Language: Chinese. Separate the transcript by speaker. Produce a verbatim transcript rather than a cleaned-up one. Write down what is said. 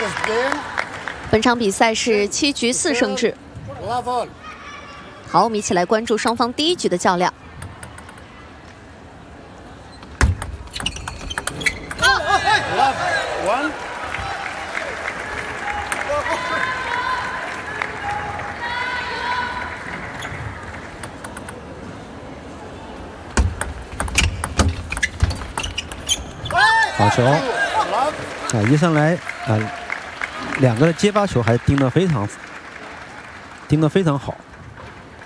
Speaker 1: 本场比赛是七局四胜制。好，我们一起来关注双方第一局的较量。
Speaker 2: 好球！啊，一上来啊，两个接发球还盯得非常盯得非常好。